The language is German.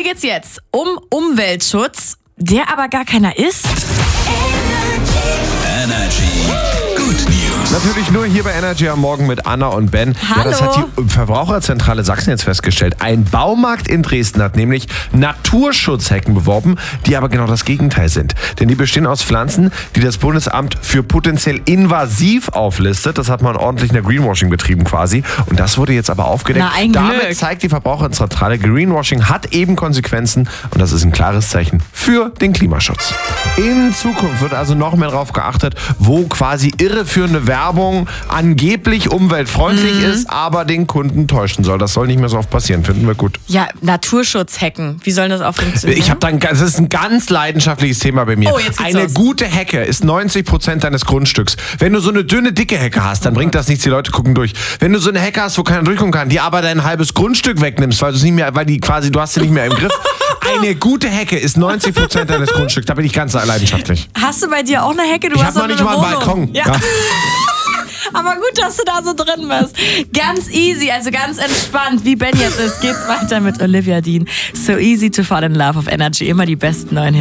geht's jetzt um Umweltschutz, der aber gar keiner ist. Energy. Good News. Natürlich nur hier bei Energy am Morgen mit Anna und Ben. Hallo. Ja, das hat die Verbraucherzentrale Sachsen jetzt festgestellt. Ein Baumarkt in Dresden hat nämlich Naturschutzhecken beworben, die aber genau das Gegenteil sind. Denn die bestehen aus Pflanzen, die das Bundesamt für potenziell invasiv auflistet. Das hat man ordentlich in der Greenwashing betrieben quasi. Und das wurde jetzt aber aufgedeckt. Na, ein Damit Glück. zeigt die Verbraucherzentrale, Greenwashing hat eben Konsequenzen. Und das ist ein klares Zeichen für den Klimaschutz. In Zukunft wird also noch mehr darauf geachtet, wo quasi irreführende Werbung angeblich umweltfreundlich ist, aber den Kunden täuschen soll. Das soll nicht mehr so oft passieren, finden wir gut. Ja, Naturschutzhecken. Wie soll das auch funktionieren? Das ist ein ganz leidenschaftliches Thema bei mir. Oh, jetzt geht's Eine los. gute Hecke ist 90% deines Grundstücks. Wenn du so eine dünne, dicke Hecke hast, dann bringt das nichts, die Leute gucken durch. Wenn du so eine Hecke hast, wo keiner durchgucken kann, die aber dein halbes Grundstück wegnimmst, weil du hast sie nicht mehr im Griff. Eine gute Hecke ist 90% deines Grundstücks. Da bin ich ganz leidenschaftlich. Hast du bei dir auch eine Hecke? Du Ich hast habe noch doch nicht eine mal einen Wohnung. Balkon. Ja. Aber gut, dass du da so drin bist. Ganz easy, also ganz entspannt, wie Ben jetzt ist, geht's weiter mit Olivia Dean. So easy to fall in love auf Energy. Immer die besten neuen Hits.